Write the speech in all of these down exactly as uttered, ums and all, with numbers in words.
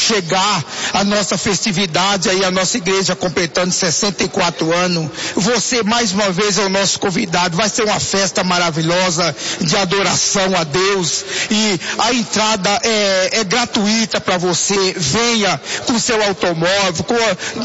chegar a nossa festividade aí, a nossa igreja completando sessenta e quatro anos. Você mais uma vez é o nosso convidado. Vai ser uma festa maravilhosa de adoração a Deus, e a entrada é, é gratuita para você. Venha com seu automóvel, com,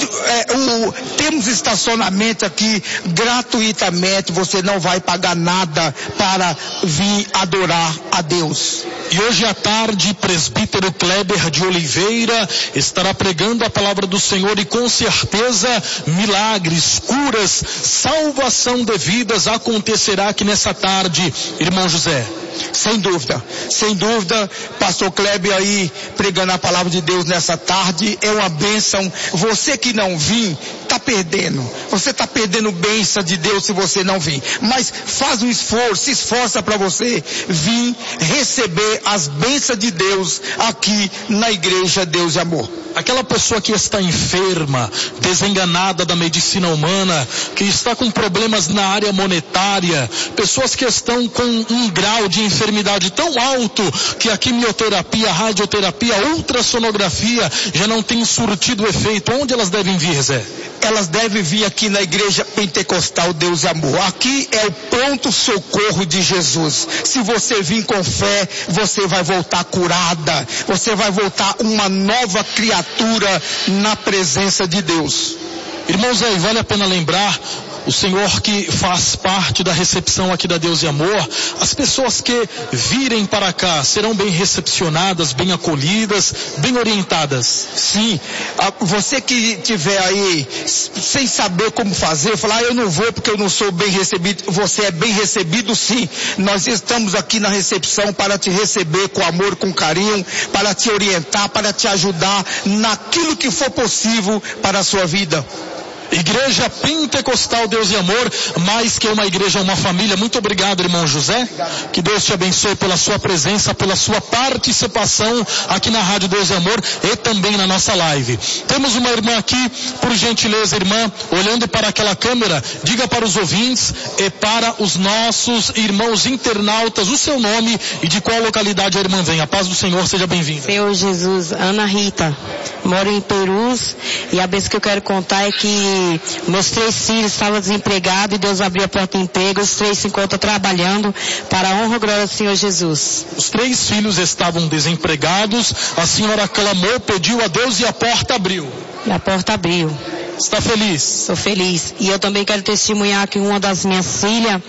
é, o, temos estacionamento aqui gratuitamente, você não vai pagar nada para vir adorar a Deus. E hoje à tarde, presbítero Kleber de Oliveira estará pregando a palavra do Senhor, e com certeza milagres, curas, salvação de vidas acontecerá aqui nessa tarde, irmão José. Sem dúvida, sem dúvida, pastor Kleber aí pregando a palavra de Deus nessa tarde é uma bênção. Você que não vir, está perdendo. Você está perdendo bênção de Deus se você não vir. Mas faz um esforço, se esforça para você vir receber as bênçãos de Deus aqui na igreja Deus e Amor. Aquela pessoa que está enferma, desenganada da medicina humana, que está com problemas na área monetária, pessoas que estão com um grau de enfermidade tão alto que a quimioterapia, a radioterapia, a ultrassonografia já não tem surtido efeito. Onde elas devem vir, Zé? Elas devem vir aqui na igreja pentecostal Deus e Amor. Aqui é o pronto socorro de Jesus. Se você vir com fé, você vai voltar curada, você vai voltar uma nova criatura na presença de Deus. Irmãos, aí vale a pena lembrar, o Senhor que faz parte da recepção aqui da Deus e Amor, as pessoas que virem para cá serão bem recepcionadas, bem acolhidas, bem orientadas. Sim, você que estiver aí sem saber como fazer, falar, ah, eu não vou porque eu não sou bem recebido, você é bem recebido sim. Nós estamos aqui na recepção para te receber com amor, com carinho, para te orientar, para te ajudar naquilo que for possível para a sua vida. Igreja Pentecostal Deus e Amor, mais que uma igreja, uma família. Muito obrigado, irmão José. Que Deus te abençoe pela sua presença, pela sua participação aqui na Rádio Deus e Amor e também na nossa live. Temos uma irmã aqui, por gentileza, irmã, olhando para aquela câmera, diga para os ouvintes e para os nossos irmãos internautas o seu nome e de qual localidade a irmã vem. A paz do Senhor, seja bem-vinda. Senhor Jesus, Ana Rita, moro em Perus, e a bênção que eu quero contar é que meus três filhos estavam desempregados e Deus abriu a porta de emprego. Os três se encontram trabalhando para a honra e glória do Senhor Jesus. Os três filhos estavam desempregados, a senhora clamou, pediu a Deus e a porta abriu. E a porta abriu. Está feliz? Estou feliz. E eu também quero testemunhar que uma das minhas filhas,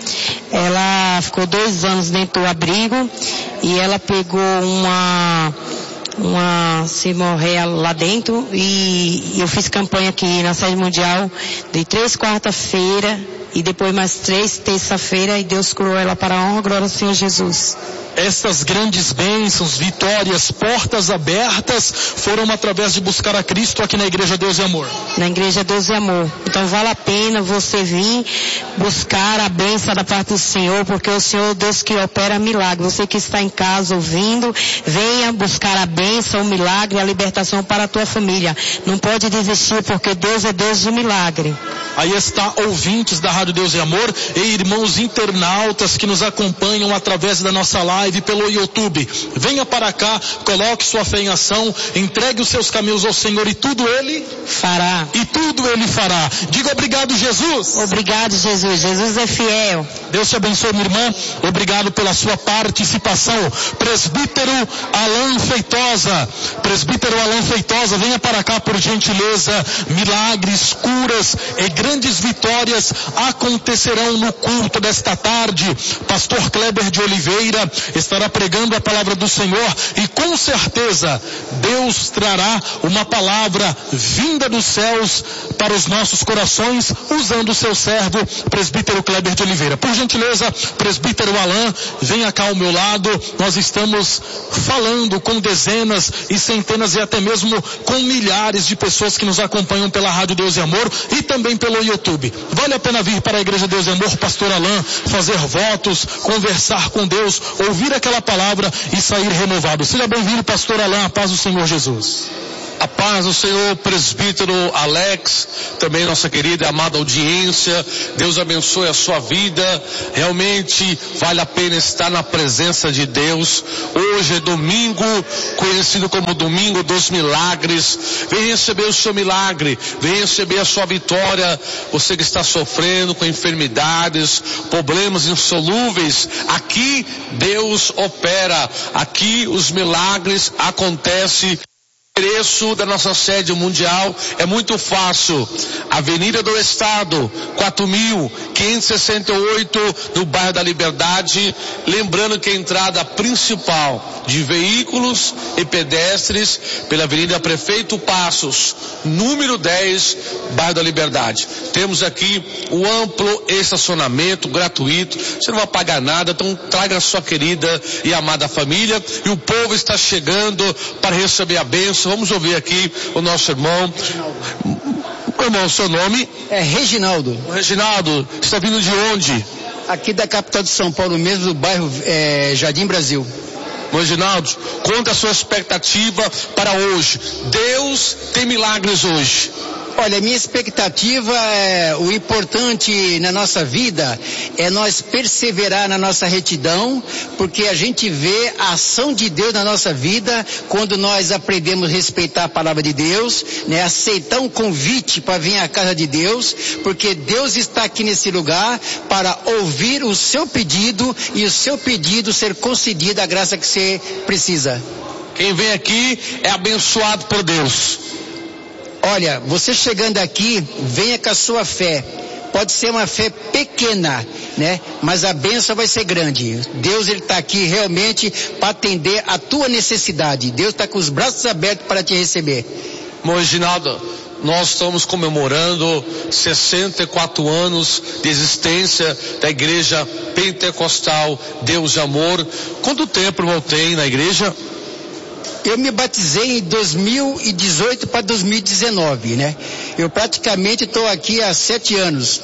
ela ficou dois anos dentro do abrigo e ela pegou uma... uma hemorreia lá dentro, e eu fiz campanha aqui na sede mundial de três quarta-feira e depois mais três terça-feira, e Deus curou ela para a honra e glória do Senhor Jesus. Estas grandes bênçãos, vitórias, portas abertas foram através de buscar a Cristo aqui na Igreja Deus e Amor. Na Igreja Deus e Amor. Então vale a pena você vir buscar a bênção da parte do Senhor, porque o Senhor é Deus que opera milagre. Você que está em casa ouvindo, venha buscar a bênção, o milagre, a libertação para a tua família. Não pode desistir, porque Deus é Deus de milagre. Aí está, ouvintes da Rádio Deus e Amor e irmãos internautas que nos acompanham através da nossa live pelo YouTube. Venha para cá, coloque sua fé em ação, entregue os seus caminhos ao Senhor e tudo Ele fará. E tudo Ele fará. Diga obrigado, Jesus. Obrigado, Jesus. Jesus é fiel. Deus te abençoe, minha irmã. Obrigado pela sua participação. Presbítero Alan Feitosa. Presbítero Alan Feitosa, venha para cá por gentileza. Milagres, curas e grandes vitórias acontecerão no culto desta tarde. Pastor Kleber de Oliveira estará pregando a palavra do Senhor e com certeza Deus trará uma palavra vinda dos céus para os nossos corações, usando o seu servo, presbítero Kleber de Oliveira. Por gentileza, presbítero Alan, venha cá ao meu lado. Nós estamos falando com dezenas e centenas e até mesmo com milhares de pessoas que nos acompanham pela Rádio Deus e Amor e também pelo YouTube. Vale a pena vir para a Igreja Deus e Amor, pastor Alan, fazer votos, conversar com Deus, ouvir aquela palavra e sair renovado. Seja bem-vindo, pastor Alan, a paz do Senhor Jesus. A paz do Senhor, presbítero Alex, também nossa querida e amada audiência. Deus abençoe a sua vida. Realmente vale a pena estar na presença de Deus. Hoje é domingo, conhecido como domingo dos milagres. Vem receber o seu milagre, vem receber a sua vitória. Você que está sofrendo com enfermidades, problemas insolúveis, aqui Deus opera, aqui os milagres acontecem. O endereço da nossa sede mundial é muito fácil. Avenida do Estado, quatro mil quinhentos e sessenta e oito, no bairro da Liberdade. Lembrando que a entrada principal de veículos e pedestres pela Avenida Prefeito Passos, número dez, bairro da Liberdade. Temos aqui o amplo estacionamento gratuito. Você não vai pagar nada, então traga a sua querida e amada família. E o povo está chegando para receber a bênção. Vamos ouvir aqui o nosso irmão. Irmão, seu nome? É Reginaldo. Reginaldo, você está vindo de onde? Aqui da capital de São Paulo mesmo, do bairro é, Jardim Brasil. Reginaldo, conta a sua expectativa para hoje. Deus tem milagres hoje. Olha, minha expectativa é, o importante na nossa vida é nós perseverar na nossa retidão, porque a gente vê a ação de Deus na nossa vida quando nós aprendemos a respeitar a palavra de Deus, né, aceitar um convite para vir à casa de Deus, porque Deus está aqui nesse lugar para ouvir o seu pedido e o seu pedido ser concedido a graça que você precisa. Quem vem aqui é abençoado por Deus. Olha, você chegando aqui, venha com a sua fé. Pode ser uma fé pequena, né? Mas a bênção vai ser grande. Deus, ele está aqui realmente para atender a tua necessidade. Deus está com os braços abertos para te receber. Bom, Reginaldo, nós estamos comemorando sessenta e quatro anos de existência da Igreja Pentecostal Deus de Amor. Quanto tempo, irmão, tem na igreja? Eu me batizei em dois mil e dezoito para dois mil e dezenove, né? Eu praticamente estou aqui há sete anos.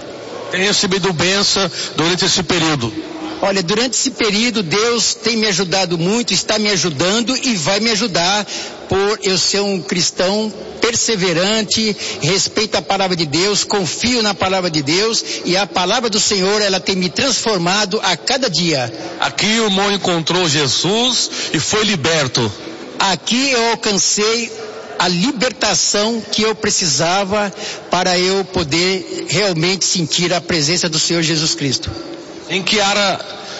Tem recebido bênção durante esse período? Olha, durante esse período Deus tem me ajudado muito, está me ajudando e vai me ajudar por eu ser um cristão perseverante, respeito a palavra de Deus, confio na palavra de Deus e a palavra do Senhor, ela tem me transformado a cada dia. Aqui o irmão encontrou Jesus e foi liberto. Aqui eu alcancei a libertação que eu precisava para eu poder realmente sentir a presença do Senhor Jesus Cristo. Em que área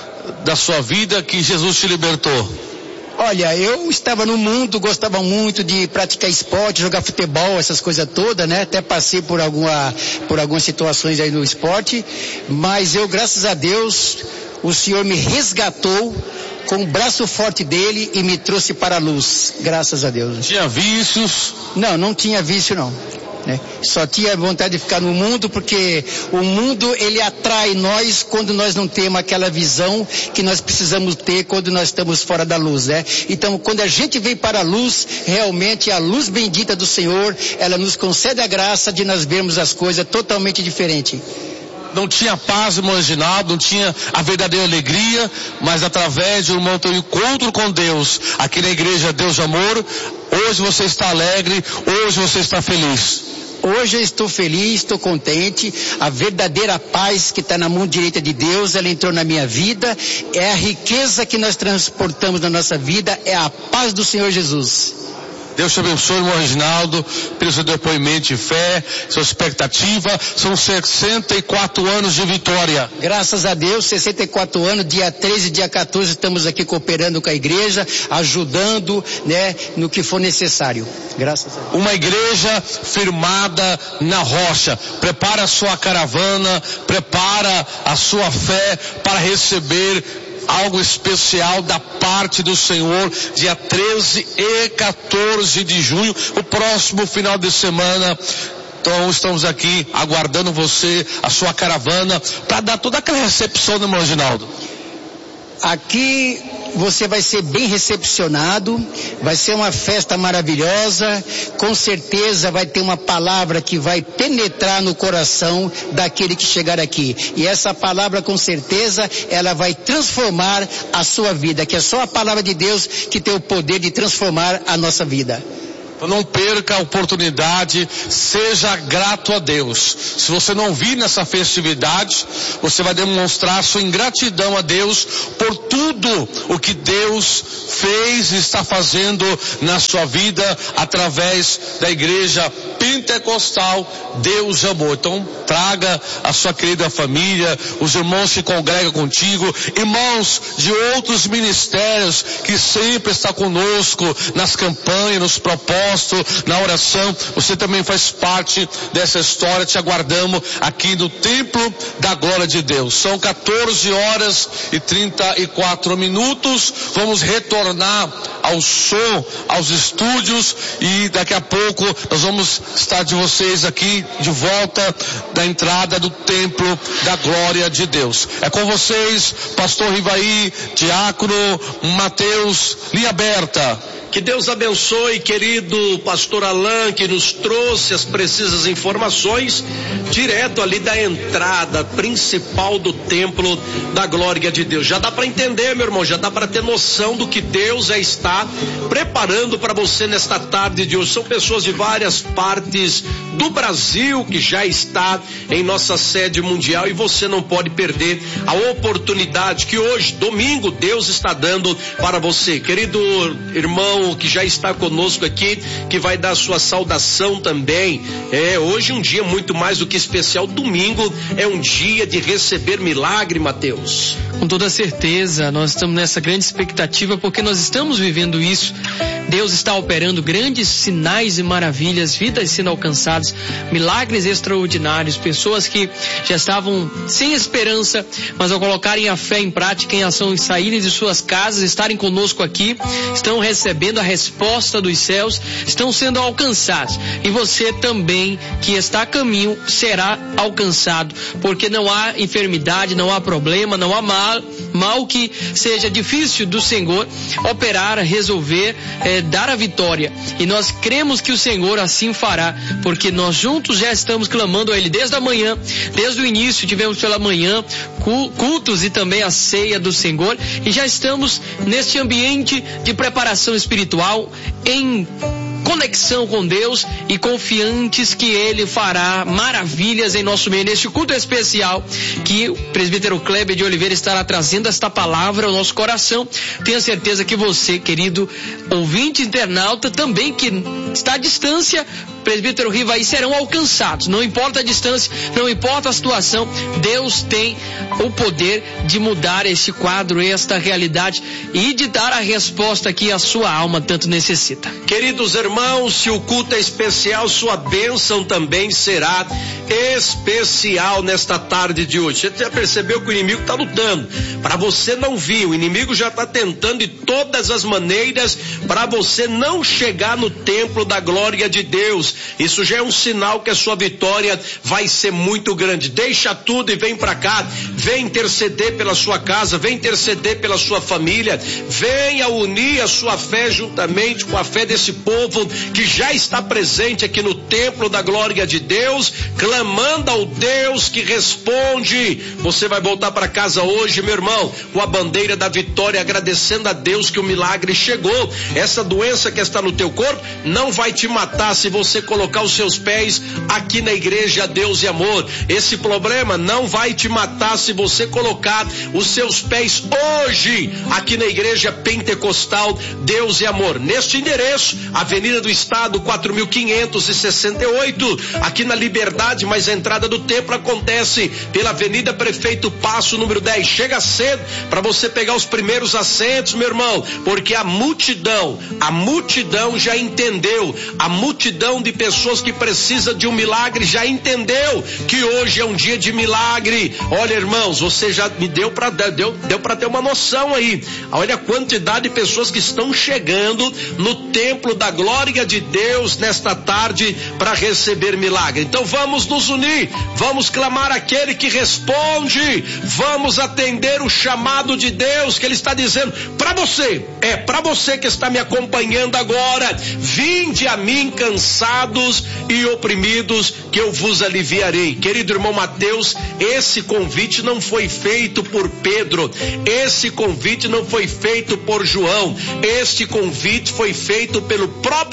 da sua vida que Jesus te libertou? Olha, eu estava no mundo, gostava muito de praticar esporte, jogar futebol, essas coisas todas, né? Até passei por alguma, por algumas situações aí no esporte, mas eu, graças a Deus, o Senhor me resgatou com o braço forte dele e me trouxe para a luz, graças a Deus. Tinha vícios? Não, não tinha vício não. Né? Só tinha vontade de ficar no mundo, porque o mundo, ele atrai nós quando nós não temos aquela visão que nós precisamos ter quando nós estamos fora da luz, né? Então, quando a gente vem para a luz, realmente a luz bendita do Senhor, ela nos concede a graça de nós vermos as coisas totalmente diferentes. Não tinha paz, irmão Reginaldo, não tinha a verdadeira alegria, mas através de um irmão, encontro com Deus, aqui na igreja Deus de Amor, hoje você está alegre, hoje você está feliz. Hoje eu estou feliz, estou contente, a verdadeira paz que está na mão direita de Deus, ela entrou na minha vida, é a riqueza que nós transportamos na nossa vida, é a paz do Senhor Jesus. Deus te abençoe, irmão Reginaldo, pelo seu depoimento de fé, sua expectativa. São sessenta e quatro anos de vitória. Graças a Deus, sessenta e quatro anos, dia treze e dia quatorze, estamos aqui cooperando com a igreja, ajudando, né, no que for necessário. Graças a Deus. Uma igreja firmada na rocha. Prepara a sua caravana, prepara a sua fé para receber algo especial da parte do Senhor, dia treze e quatorze de junho, o próximo final de semana. Então estamos aqui aguardando você, a sua caravana, para dar toda aquela recepção, do irmão Reginaldo. Aqui você vai ser bem recepcionado, vai ser uma festa maravilhosa, com certeza vai ter uma palavra que vai penetrar no coração daquele que chegar aqui. E essa palavra, com certeza, ela vai transformar a sua vida, que é só a palavra de Deus que tem o poder de transformar a nossa vida. Não perca a oportunidade, seja grato a Deus. Se você não vir nessa festividade, você vai demonstrar sua ingratidão a Deus por tudo o que Deus fez e está fazendo na sua vida através da igreja pentecostal Deus Amor. Então traga a sua querida família, os irmãos que congregam contigo, irmãos de outros ministérios que sempre estão conosco nas campanhas, nos propósitos, na oração. Você também faz parte dessa história. Te aguardamos aqui no Templo da Glória de Deus. São quatorze horas e trinta e quatro minutos. Vamos retornar ao som, aos estúdios, e daqui a pouco nós vamos estar de vocês aqui de volta da entrada do Templo da Glória de Deus. É com vocês, pastor Rivaí, diácono Mateus, linha aberta. Que Deus abençoe, querido pastor Alain, que nos trouxe as precisas informações direto ali da entrada principal do Templo da Glória de Deus. Já dá para entender, meu irmão, já dá para ter noção do que Deus já está preparando para você nesta tarde de hoje. São pessoas de várias partes do Brasil que já está em nossa sede mundial, e você não pode perder a oportunidade que hoje, domingo, Deus está dando para você. Querido irmão que já está conosco aqui, que vai dar sua saudação também. É hoje um dia muito mais do que especial. Domingo é um dia de receber milagre, Mateus. Com toda certeza, nós estamos nessa grande expectativa, porque nós estamos vivendo isso. Deus está operando grandes sinais e maravilhas, vidas sendo alcançadas, milagres extraordinários, pessoas que já estavam sem esperança, mas ao colocarem a fé em prática, em ação, e saírem de suas casas, estarem conosco aqui, estão recebendo a resposta dos céus, estão sendo alcançados. E você também, que está a caminho, será alcançado, porque não há enfermidade, não há problema, não há mal, mal que seja difícil do Senhor operar, resolver, é, dar a vitória. E nós cremos que o Senhor assim fará, porque nós juntos já estamos clamando a Ele desde a manhã, desde o início tivemos pela manhã cultos e também a ceia do Senhor, e já estamos neste ambiente de preparação espiritual, em conexão com Deus e confiantes que Ele fará maravilhas em nosso meio, neste culto especial que o presbítero Kleber de Oliveira estará trazendo esta palavra ao nosso coração. Tenho certeza que você, querido ouvinte internauta, também que está à distância, presbítero Rivaí, serão alcançados. Não importa a distância, não importa a situação, Deus tem o poder de mudar esse quadro, esta realidade, e de dar a resposta que a sua alma tanto necessita. Queridos irmãos, se o culto é especial, sua bênção também será especial nesta tarde de hoje. Você já percebeu que o inimigo está lutando para você não vir? O inimigo já está tentando de todas as maneiras para você não chegar no templo da glória de Deus. Isso já é um sinal que a sua vitória vai ser muito grande. Deixa tudo e vem para cá. Vem interceder pela sua casa, vem interceder pela sua família, venha unir a sua fé juntamente com a fé desse povo que já está presente aqui no templo da glória de Deus, clamando ao Deus que responde. Você vai voltar para casa hoje, meu irmão, com a bandeira da vitória, agradecendo a Deus que o milagre chegou. Essa doença que está no teu corpo não vai te matar se você colocar os seus pés aqui na igreja Deus e Amor. Esse problema não vai te matar se você colocar os seus pés hoje aqui na igreja pentecostal Deus e Amor. Neste endereço, Avenida do Estado quatro mil quinhentos e sessenta e oito, aqui na Liberdade, mas a entrada do templo acontece pela Avenida Prefeito Passo, número dez. Chega cedo para você pegar os primeiros assentos, meu irmão, porque a multidão, a multidão já entendeu, a multidão de pessoas que precisa de um milagre já entendeu que hoje é um dia de milagre. Olha, irmãos, você já me deu para deu, deu para ter uma noção aí. Olha a quantidade de pessoas que estão chegando no templo da glória de Deus nesta tarde para receber milagre. Então vamos nos unir, vamos clamar aquele que responde, vamos atender o chamado de Deus que Ele está dizendo para você, é para você que está me acompanhando agora: vinde a mim cansados e oprimidos, que eu vos aliviarei. Querido irmão Mateus, esse convite não foi feito por Pedro, esse convite não foi feito por João, este convite foi feito pelo próprio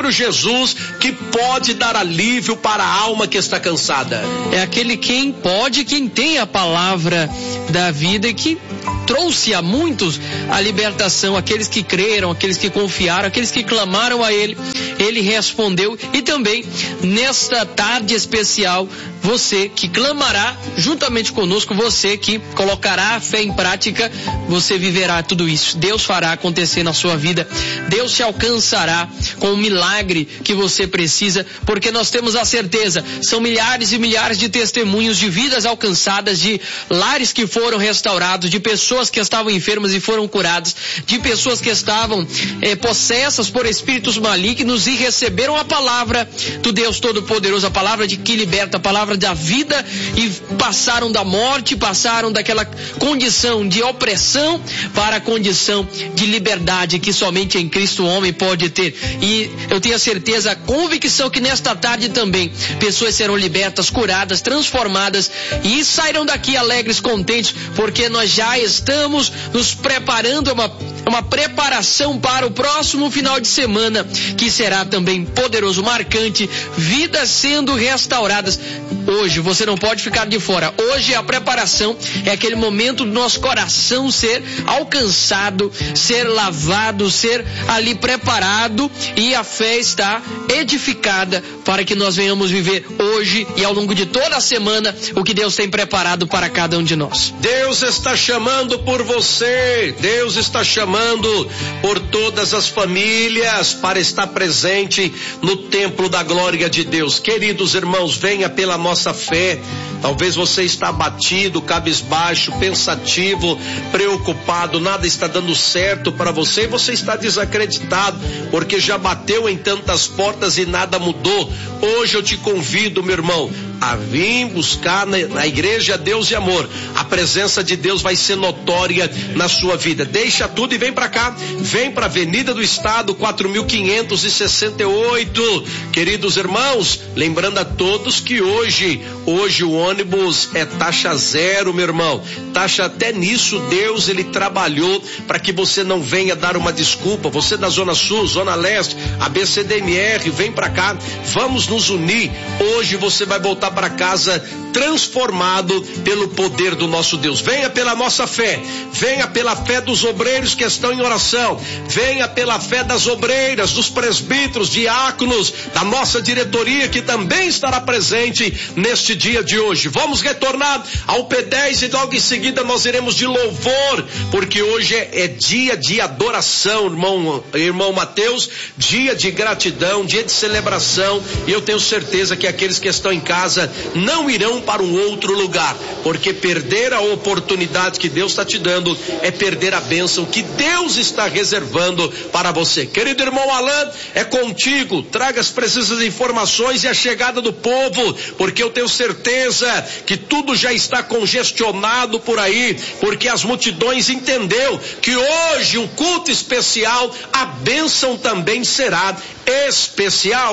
próprio Jesus que pode dar alívio para a alma que está cansada. É aquele quem pode, quem tem a palavra da vida e que trouxe a muitos a libertação, aqueles que creram, aqueles que confiaram, aqueles que clamaram a Ele, Ele respondeu. E também, nesta tarde especial, você que clamará juntamente conosco, você que colocará a fé em prática, você viverá tudo isso. Deus fará acontecer na sua vida. Deus te alcançará com o milagre que você precisa, porque nós temos a certeza, são milhares e milhares de testemunhos de vidas alcançadas, de lares que foram restaurados, de pessoas que estavam enfermas e foram curadas, de pessoas que estavam eh, possessas por espíritos malignos e receberam a palavra do Deus Todo-Poderoso, a palavra de que liberta, a palavra da vida, e passaram da morte, passaram daquela condição de opressão para a condição de liberdade que somente em Cristo o homem pode ter. E eu tenho a certeza, a convicção que nesta tarde também pessoas serão libertas, curadas, transformadas e sairão daqui alegres, contentes, porque nós já estamos nos preparando, é uma, uma preparação para o próximo final de semana, que será também poderoso, marcante, vidas sendo restauradas. Hoje você não pode ficar de fora. Hoje a preparação é aquele momento do nosso coração ser alcançado, ser lavado, ser ali preparado, e a fé está edificada para que nós venhamos viver hoje e ao longo de toda a semana o que Deus tem preparado para cada um de nós. Deus está chamando por você, Deus está chamando por todas as famílias para estar presente no templo da glória de Deus. Queridos irmãos, venha pela nossa fé. Talvez você está abatido, cabisbaixo, pensativo, preocupado, nada está dando certo para você e você está desacreditado, porque já bateu em tantas portas e nada mudou. Hoje eu te convido, meu irmão, a vir buscar na, na igreja Deus e Amor. A presença de Deus vai ser notória na sua vida. Deixa tudo e vem para cá. Vem para a Avenida do Estado, quatro mil quinhentos e sessenta e oito. Queridos irmãos, lembrando a todos que hoje, hoje o ônibus é taxa zero, meu irmão. Taxa, até nisso Deus, ele trabalhou para que você não venha dar uma desculpa. Você da Zona Sul, Zona Leste, A B C D M R, vem para cá. Vamos nos unir. Hoje você vai voltar para casa transformado pelo poder do nosso Deus. Venha pela nossa fé, venha pela fé dos obreiros que estão em oração, venha pela fé das obreiras, dos presbíteros, diáconos, da nossa diretoria que também estará presente neste dia de hoje. Vamos retornar ao P dez e logo em seguida nós iremos de louvor, porque hoje é, é dia de adoração, irmão, irmão Mateus, dia de gratidão, dia de celebração, e eu tenho certeza que aqueles que estão em casa não irão para um outro lugar, porque perder a oportunidade que Deus está te dando é perder a bênção que Deus está reservando para você. Querido irmão Alan, é contigo, traga as precisas informações e a chegada do povo, porque eu tenho certeza que tudo já está congestionado por aí, porque as multidões entendeu que hoje um culto especial, a bênção também será especial.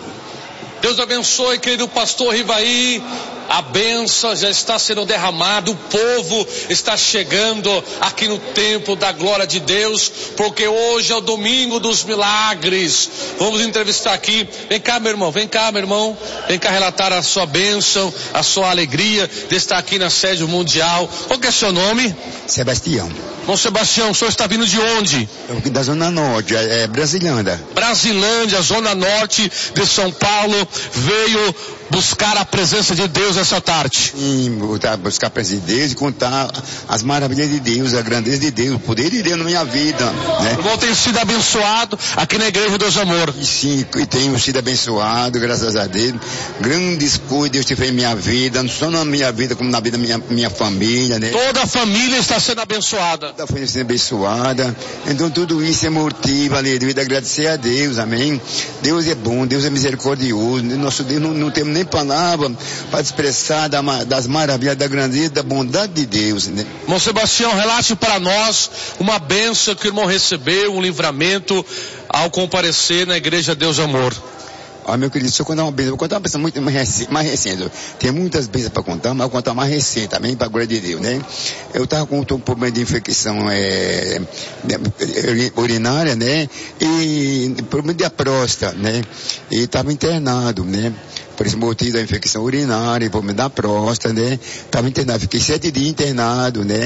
Deus abençoe, querido pastor Rivaí. A bênção já está sendo derramada, o povo está chegando aqui no templo da glória de Deus, porque hoje é o domingo dos milagres. Vamos entrevistar aqui, vem cá meu irmão, vem cá meu irmão, vem cá relatar a sua bênção, a sua alegria de estar aqui na sede mundial. Qual que é seu nome? Sebastião. Bom, Sebastião, o senhor está vindo de onde? Da Zona Norte, é Brasilândia. Brasilândia, Zona Norte de São Paulo, veio buscar a presença de Deus essa tarde. Sim, buscar a presença de Deus e contar as maravilhas de Deus, a grandeza de Deus, o poder de Deus na minha vida, né? O irmão tem sido abençoado aqui na Igreja Deus Amor. E sim, e tenho sido abençoado, graças a Deus. Grandes coisas Deus te fez em minha vida, não só na minha vida, como na vida da minha, minha família, né? Toda a família está sendo abençoada. Toda a família está sendo abençoada. Então tudo isso é motivo, aleluia, de agradecer a Deus, amém? Deus é bom, Deus é misericordioso, nosso Deus não, não temos nem palavra para expressar da, das maravilhas, da grandeza, da bondade de Deus, né? Irmão Sebastião, relate para nós uma bênção que o irmão recebeu, um livramento ao comparecer na Igreja Deus Amor. Ó, meu querido, deixa eu contar uma bênção. Vou contar uma bênção muito mais recente. Mais recente. Tem muitas bênçãos para contar, mas vou contar mais recente também, para a glória de Deus, né? Eu estava com um problema de infecção é, urinária, né? E problema de próstata, né? E estava internado, né? Por esse motivo da infecção urinária, problema da próstata, né? Estava internado, fiquei sete dias internado, né?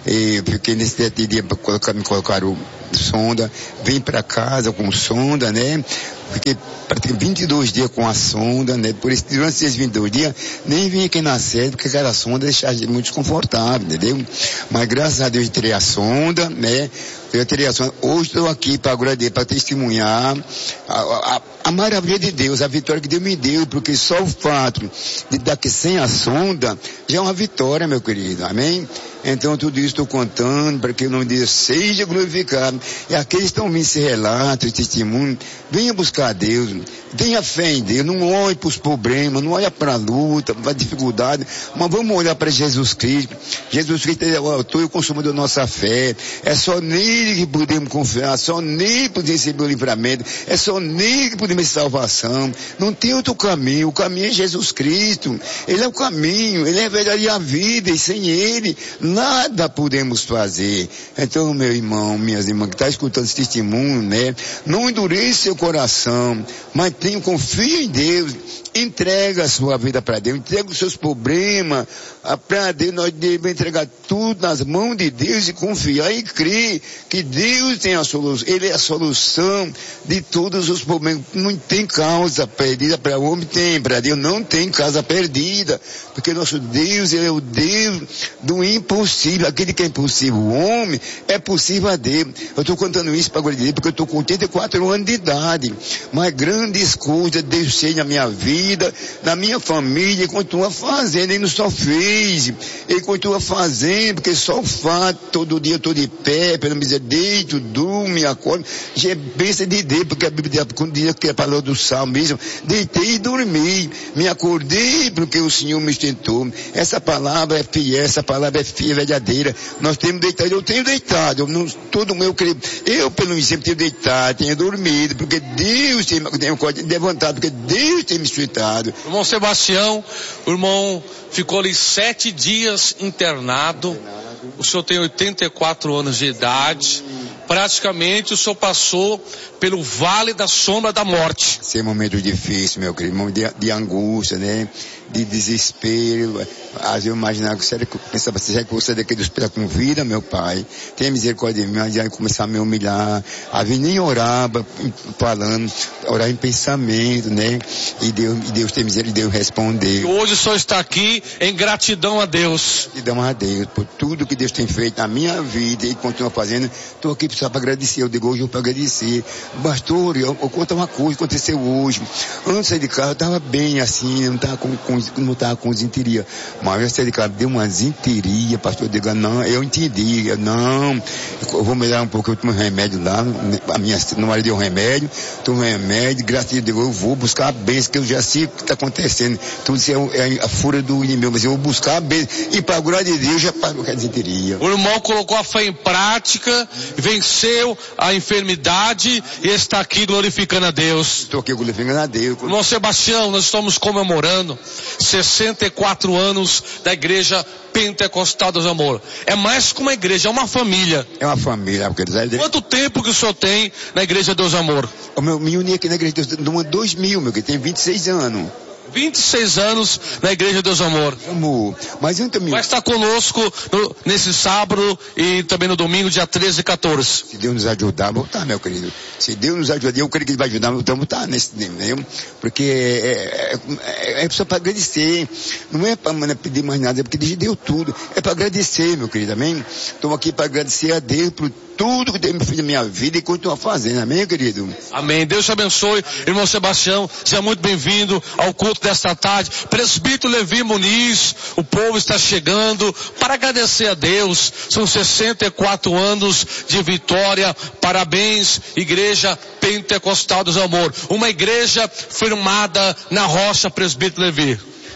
E fiquei nesses sete dias, colocar, me colocaram sonda, vim para casa com sonda, né? Fiquei praticamente vinte e dois dias com a sonda, né? Por isso, durante esses vinte e dois dias, nem vim aqui na sede, porque aquela sonda deixava a gente muito desconfortável, entendeu? Mas graças a Deus eu tirei a sonda, né? Eu tirei a sonda. Hoje estou aqui para agradecer, para testemunhar a, a, a maravilha de Deus, a vitória que Deus me deu, porque só o fato de daqui sem a sonda já é uma vitória, meu querido, amém? Então tudo isso estou contando para que o nome de Deus seja glorificado. E aqueles que estão ouvindo esse relato, esse testemunho, venha buscar a Deus, tenha fé em Deus, não olhe para os problemas, não olhe para a luta, para a dificuldade, mas vamos olhar para Jesus Cristo. Jesus Cristo é o autor e o consumador da nossa fé. É só nele que podemos confiar, só nele que podemos receber o livramento, é só nele que podemos ter salvação. Não tem outro caminho, o caminho é Jesus Cristo. Ele é o caminho, ele é a verdade e a vida, e sem ele nada podemos fazer. Então, meu irmão, minhas irmãs que estão tá escutando esse testemunho, né? Não endureça seu coração, mas tenha, confia em Deus, entrega a sua vida para Deus, entrega os seus problemas para Deus. Nós devemos entregar tudo nas mãos de Deus e confiar e crer que Deus tem a solução. Ele é a solução de todos os problemas. Não tem causa perdida para o homem, tem, para Deus não tem causa perdida, porque nosso Deus, ele é o Deus do impossível. Aquele que é impossível o homem, é possível a Deus. Eu estou contando isso para a glória de Deus, porque eu estou com oitenta e quatro anos de idade, mas grandes coisas Deus fez na minha vida, na minha família, e continua fazendo. Ele não só fez, ele continua fazendo, porque só o fato, todo dia eu estou de pé, pelo menos deito, durmo, me acordo, já é bênção de Deus, porque a Bíblia quando diz que é a palavra do Salmo mesmo, deitei e dormi, me acordei porque o Senhor me sustentou. Essa palavra é fiel, essa palavra é fiel, verdadeira. Nós temos deitado, eu tenho deitado, eu não, todo o meu, eu pelo menos sempre tenho deitado, tenho dormido, porque Deus tem, tenho levantado, porque Deus tem me sustentado. Irmão Sebastião, o irmão ficou ali sete dias internado. O senhor tem oitenta e quatro anos de idade. Praticamente o senhor passou pelo vale da sombra da morte. Esse é um momento difícil, meu querido, momento de, de angústia, né? De desespero. Às vezes eu imaginava que você pensava, será que você daqui do hospital com vida, meu pai? Tenha misericórdia de mim. Aí começar a me humilhar. Às vezes nem orava, falando, orar em pensamento, né? E Deus, e Deus tem misericórdia, Deus respondeu. E hoje o senhor está aqui em gratidão a Deus. Gratidão a Deus por tudo que Deus tem feito na minha vida e continua fazendo. Estou aqui só para agradecer. Eu digo hoje eu para agradecer. Pastor, eu, eu conto uma coisa que aconteceu hoje. Antes de sair de casa, eu estava bem assim, não estava com, com, não estava com desinteria. Mas eu saí de casa, deu uma desinteria, pastor. Eu digo, não, eu entendi. Eu, não, eu vou melhorar um pouco. Eu tomo um remédio lá, a minha namorada deu um remédio, tomo um remédio, graças a Deus, eu vou buscar a bênção, que eu já sei o que está acontecendo. Tudo isso é, é a fúria do inimigo, mas eu vou buscar a bênção. E para a glória de Deus, já parou com a desinteria. O irmão colocou a fé em prática, venceu a enfermidade e está aqui glorificando a Deus. Estou aqui glorificando a Deus. Irmão Sebastião, nós estamos comemorando sessenta e quatro anos da igreja Pentecostal do Amor. É mais que uma igreja, é uma família. É uma família, porque quanto tempo que o senhor tem na igreja Deus Amor? O meu, me uni aqui na igreja Deus Amor dois mil, meu, que tem vinte e seis anos. vinte e seis anos na igreja Deus Amor. Amor. Mas eu também... Vai estar conosco no, nesse sábado e também no domingo, dia treze e quatorze. Se Deus nos ajudar, vou estar, meu querido. Se Deus nos ajudar, eu creio que Ele vai ajudar, então vou estar nesse tempo, porque é, é, é só para agradecer. Não é para pedir mais nada, é porque Deus deu tudo. É para agradecer, meu querido, amém? Estou aqui para agradecer a Deus por tudo que Deus me fez na minha vida e continua fazendo, amém, querido? Amém. Deus te abençoe, irmão Sebastião. Seja muito bem-vindo ao culto desta tarde. Presbítero Levi Muniz, o povo está chegando para agradecer a Deus. São sessenta e quatro anos de vitória. Parabéns, Igreja Pentecostal do Amor. Uma igreja firmada na rocha, Presbítero Levi.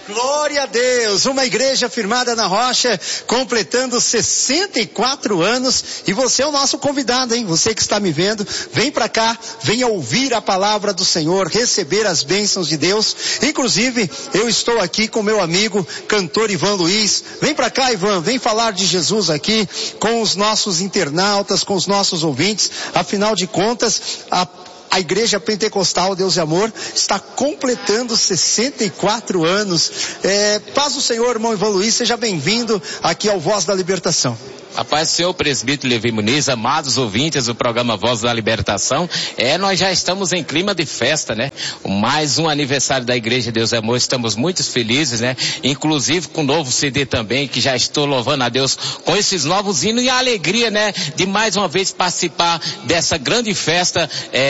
Glória a Deus, uma igreja firmada na rocha, completando sessenta e quatro anos, e você é o nosso convidado, hein? Você que está me vendo, vem pra cá, venha ouvir a palavra do Senhor, receber as bênçãos de Deus. Inclusive, eu estou aqui com meu amigo, cantor Ivan Luiz. Vem pra cá, Ivan, vem falar de Jesus aqui, com os nossos internautas, com os nossos ouvintes. Afinal de contas, a A Igreja Pentecostal Deus e Amor está completando sessenta e quatro anos. É, paz do Senhor, irmão Ivan Luiz, seja bem-vindo aqui ao Voz da Libertação. A paz do Senhor, presbítero Levi Muniz, amados ouvintes do programa Voz da Libertação. É, nós já estamos em clima de festa, né? Mais um aniversário da Igreja Deus e Amor, estamos muito felizes, né? Inclusive com o novo C D também, que já estou louvando a Deus com esses novos hinos e a alegria, né? De mais uma vez participar dessa grande festa,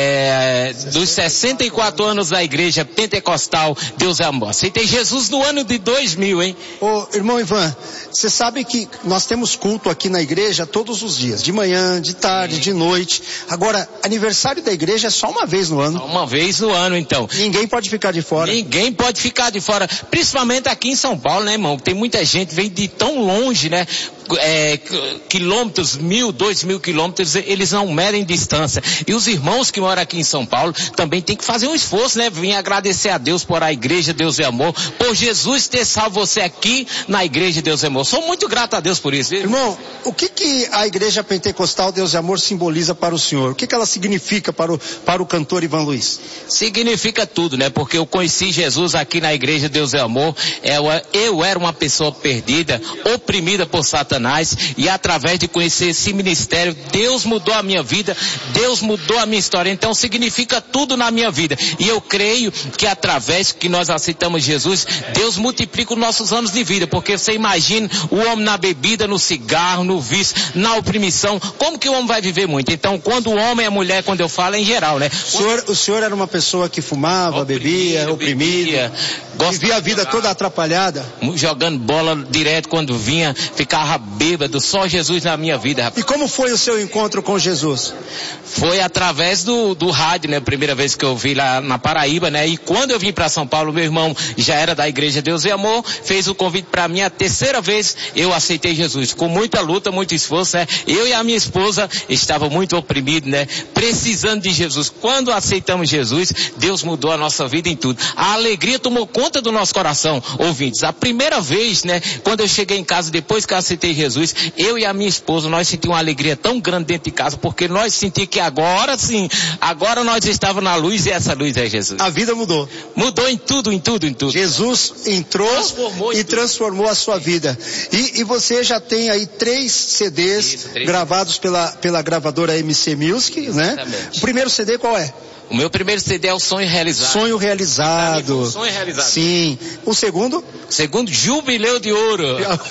é, dos sessenta e quatro anos da Igreja Pentecostal Deus e Amor. Aceitei Jesus no ano de dois mil, hein? Ô, irmão Ivan, você sabe que nós temos culto aqui na igreja todos os dias, de manhã, de tarde, de noite. Agora, aniversário da igreja é só uma vez no ano. Só uma vez no ano, então. Ninguém pode ficar de fora. Ninguém pode ficar de fora, principalmente aqui em São Paulo, né, irmão? Tem muita gente, vem de tão longe, né? É, quilômetros, mil, dois mil quilômetros, eles não medem distância. E os irmãos que moram aqui em São Paulo também tem que fazer um esforço, né? Vim agradecer a Deus por a Igreja Deus e Amor, por Jesus ter salvo você aqui na Igreja Deus e Amor. Sou muito grato a Deus por isso. Viu? Irmão, o que que a Igreja Pentecostal Deus e Amor simboliza para o senhor? O que que ela significa para o, para o cantor Ivan Luiz? Significa tudo, né? Porque eu conheci Jesus aqui na Igreja Deus e Amor. Eu, eu era uma pessoa perdida, oprimida por Satanás. E através de conhecer esse ministério, Deus mudou a minha vida, Deus mudou a minha história. Então significa tudo na minha vida. E eu creio que através que nós aceitamos Jesus, Deus multiplica os nossos anos de vida. Porque você imagina o homem na bebida, no cigarro, no vício, na oprimição, como que o homem vai viver muito? Então quando o homem e a mulher, quando eu falo é em geral, né? O senhor, o senhor era uma pessoa que fumava, bebia, oprimia, vivia a vida toda atrapalhada, jogando bola direto quando vinha, ficava bêbado, só Jesus na minha vida, rapaz. E como foi o seu encontro com Jesus? Foi através do, do rádio, né? Primeira vez que eu vi lá na Paraíba, né? E quando eu vim para São Paulo, meu irmão já era da Igreja Deus e Amor, fez o convite para mim. A terceira vez eu aceitei Jesus, com muita luta, muito esforço, né? Eu e a minha esposa estavam muito oprimidos, né? Precisando de Jesus. Quando aceitamos Jesus, Deus mudou a nossa vida em tudo. A alegria tomou conta do nosso coração, ouvintes. A primeira vez, né? Quando eu cheguei em casa, depois que eu aceitei Jesus, eu e a minha esposa, nós sentimos uma alegria tão grande dentro de casa, porque nós sentimos que agora sim, agora nós estávamos na luz e essa luz é Jesus. A vida mudou. Mudou em tudo, em tudo, em tudo. Jesus entrou transformou e transformou a sua vida. E, e você já tem aí três C Ds Isso, três gravados pela, pela gravadora M C Music, né? Exatamente. O primeiro C D qual é? O meu primeiro C D é o Sonho Realizado. Sonho Realizado. Sonho Realizado. Sim. O segundo? Segundo, Jubileu de Ouro.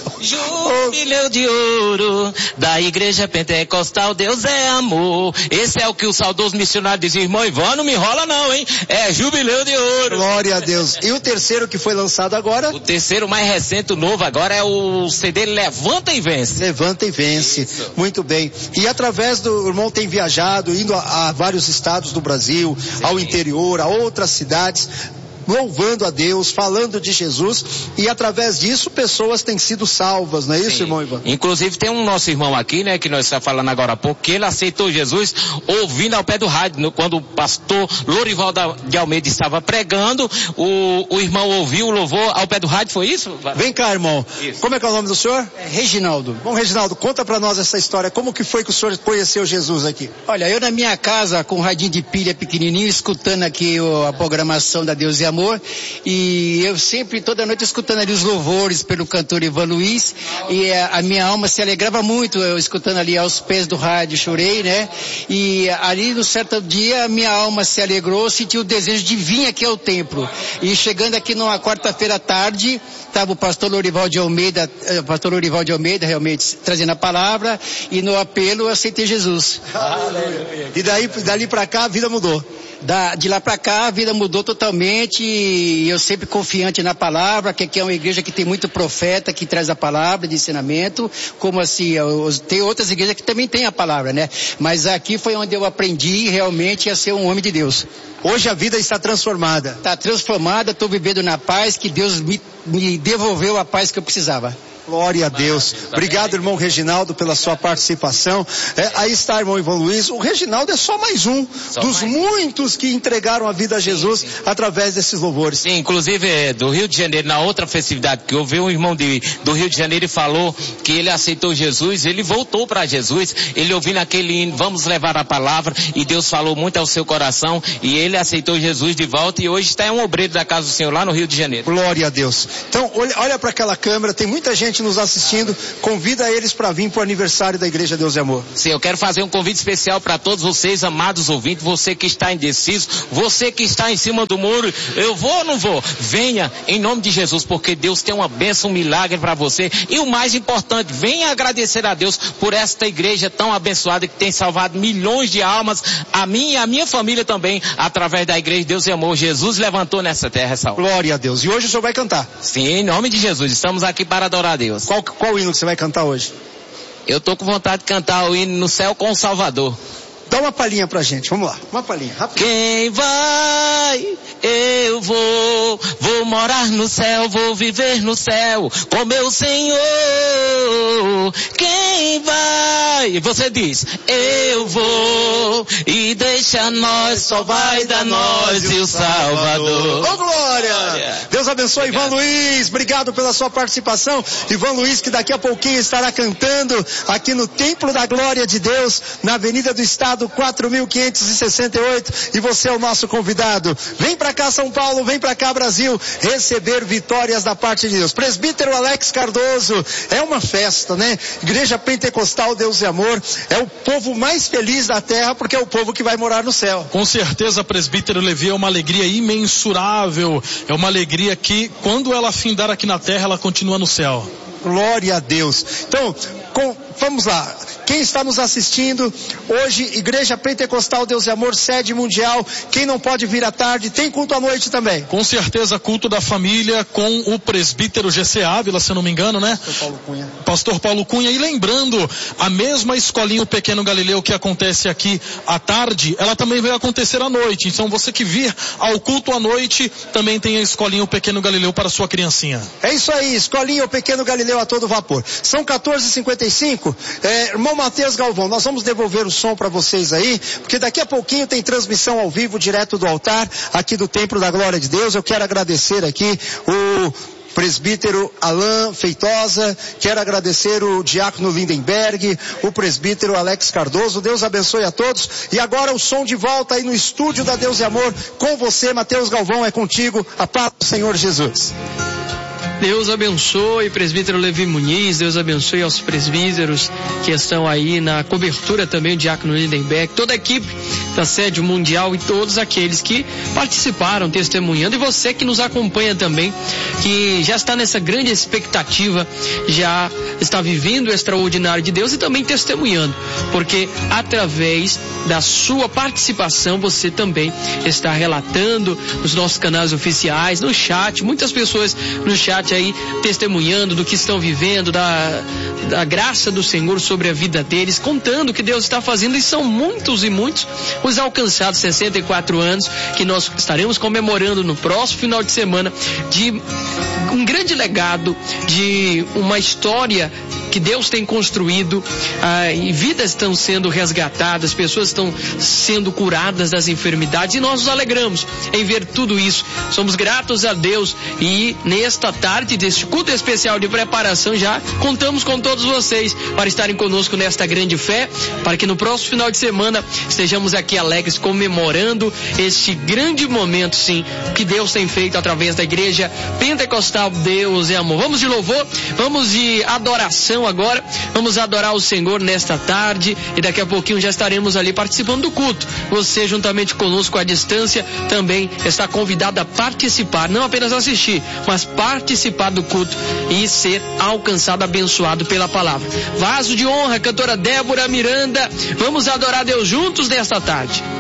Jubileu de Ouro, da Igreja Pentecostal Deus é Amor. Esse é o que o saudoso missionário dizia, irmão Ivan, não me enrola não, hein? É Jubileu de Ouro. Glória a Deus. E o terceiro que foi lançado agora? O terceiro mais recente, o novo agora, é o C D Levanta e Vence. Levanta e Vence. Isso. Muito bem. E através do, o irmão tem viajado, indo a, a vários estados do Brasil, Sim. ao interior, a outras cidades, louvando a Deus, falando de Jesus, e através disso pessoas têm sido salvas, não é Sim. isso, irmão Ivan? Inclusive tem um nosso irmão aqui, né, que nós estamos falando agora há pouco, que ele aceitou Jesus ouvindo ao pé do rádio, no, quando o pastor Lorival de Almeida estava pregando, o, o irmão ouviu, louvou ao pé do rádio, foi isso? Vem cá, irmão. Isso. Como é que é o nome do senhor? É Reginaldo. Bom, Reginaldo, conta pra nós essa história, como que foi que o senhor conheceu Jesus aqui? Olha, eu na minha casa, com um radinho de pilha pequenininho, escutando aqui o, a programação da Deus e Amor, e eu sempre, toda noite, escutando ali os louvores pelo cantor Ivan Luiz, e a, a minha alma se alegrava muito, eu escutando ali aos pés do rádio, chorei, né? E ali, no certo dia, a minha alma se alegrou, senti o desejo de vir aqui ao templo. E chegando aqui numa quarta-feira à tarde, estava o pastor Lorival de Almeida, o pastor Lorival de Almeida, realmente, trazendo a palavra, e no apelo eu aceitei Jesus. Aleluia. E daí, dali pra cá, a vida mudou. Da, de lá para cá a vida mudou totalmente e eu sempre confiante na palavra, que aqui é uma igreja que tem muito profeta que traz a palavra de ensinamento, como assim, eu, tem outras igrejas que também tem a palavra, né? Mas aqui foi onde eu aprendi realmente a ser um homem de Deus. Hoje a vida está transformada. Está transformada, estou vivendo na paz, que Deus me, me devolveu a paz que eu precisava. Glória a Deus. Obrigado, irmão Reginaldo, pela sua participação. É, aí está, irmão Ivan Luiz. O Reginaldo é só mais um só dos mais. muitos que entregaram a vida a Jesus sim, sim. através desses louvores. Sim, inclusive do Rio de Janeiro, na outra festividade que houve, um irmão de, do Rio de Janeiro falou que ele aceitou Jesus, ele voltou para Jesus, ele ouvindo aquele hino, vamos levar a palavra, e Deus falou muito ao seu coração, e ele aceitou Jesus de volta, e hoje está um obreiro da casa do Senhor lá no Rio de Janeiro. Glória a Deus. Então, olha, olha para aquela câmera, tem muita gente nos assistindo, convida eles para vir para o aniversário da Igreja Deus e Amor. Sim, eu quero fazer um convite especial para todos vocês, amados ouvintes, você que está indeciso, você que está em cima do muro, eu vou ou não vou? Venha em nome de Jesus, porque Deus tem uma bênção, um milagre para você, e o mais importante, venha agradecer a Deus por esta igreja tão abençoada que tem salvado milhões de almas, a mim e a minha família também, através da Igreja Deus e Amor. Jesus levantou nessa terra essa hora. Glória a Deus. E hoje o senhor vai cantar? Sim, em nome de Jesus, estamos aqui para adorar a Deus. Qual, qual hino que você vai cantar hoje? Eu tô com vontade de cantar o hino No Céu com o Salvador. Dá uma palhinha pra gente, vamos lá, uma palhinha, rápido. Quem vai, eu vou, vou morar no céu, vou viver no céu com meu Senhor. Quem vai, você diz, eu vou, e deixa nós, só vai dar nós e o Salvador. Ô, oh, glória! glória! Deus abençoe. Obrigado. Ivan Luiz, obrigado pela sua participação. Ivan Luiz, que daqui a pouquinho estará cantando aqui no Templo da Glória de Deus, na Avenida do Estado, quatro mil quinhentos e sessenta e oito, e você é o nosso convidado. Vem pra cá, São Paulo, vem pra cá, Brasil, receber vitórias da parte de Deus. Presbítero Alex Cardoso, é uma festa, né? Igreja Pentecostal Deus e Amor, é o povo mais feliz da terra, porque é o povo que vai morar no céu. Com certeza, presbítero Levi, é uma alegria imensurável, é uma alegria que, quando ela findar aqui na terra, ela continua no céu. Glória a Deus. Então, com, vamos lá. Quem está nos assistindo, hoje, Igreja Pentecostal Deus e Amor, sede mundial. Quem não pode vir à tarde, tem culto à noite também. Com certeza, culto da família com o presbítero G C Ávila, se eu não me engano, né? Pastor Paulo Cunha. Pastor Paulo Cunha. E lembrando, a mesma escolinha o Pequeno Galileu que acontece aqui à tarde, ela também vai acontecer à noite. Então, você que vir ao culto à noite, também tem a escolinha o Pequeno Galileu para sua criancinha. É isso aí, escolinha o Pequeno Galileu a todo vapor. São quatorze e cinquenta e cinco. É, irmão Matheus Galvão, nós vamos devolver o som para vocês aí, porque daqui a pouquinho tem transmissão ao vivo, direto do altar, aqui do Templo da Glória de Deus. Eu quero agradecer aqui o presbítero Alain Feitosa, quero agradecer o diácono Lindenberg, o presbítero Alex Cardoso. Deus abençoe a todos. E agora o som de volta aí no estúdio da Deus e Amor, com você, Matheus Galvão, é contigo. A paz do Senhor Jesus. Deus abençoe, presbítero Levi Muniz, Deus abençoe aos presbíteros que estão aí na cobertura também, o diácono Lindenberg, toda a equipe da sede mundial e todos aqueles que participaram testemunhando, e você que nos acompanha também, que já está nessa grande expectativa, já está vivendo o extraordinário de Deus e também testemunhando, porque através da sua participação você também está relatando nos nossos canais oficiais, no chat, muitas pessoas no chat aí testemunhando do que estão vivendo, da, da graça do Senhor sobre a vida deles, contando o que Deus está fazendo, e são muitos e muitos os alcançados, sessenta e quatro anos, que nós estaremos comemorando no próximo final de semana, de um grande legado, de uma história que Deus tem construído, ah, e vidas estão sendo resgatadas, pessoas estão sendo curadas das enfermidades, e nós nos alegramos em ver tudo isso. Somos gratos a Deus, e nesta tarde deste culto especial de preparação já contamos com todos vocês para estarem conosco nesta grande fé, para que no próximo final de semana estejamos aqui alegres comemorando este grande momento, sim, que Deus tem feito através da Igreja Pentecostal Deus e Amor. Vamos de louvor, vamos de adoração agora, vamos adorar o Senhor nesta tarde, e daqui a pouquinho já estaremos ali participando do culto. Você juntamente conosco à distância também está convidado a participar, não apenas assistir, mas participar do culto e ser alcançado, abençoado pela palavra. Vaso de honra, cantora Débora Miranda, vamos adorar Deus juntos nesta tarde.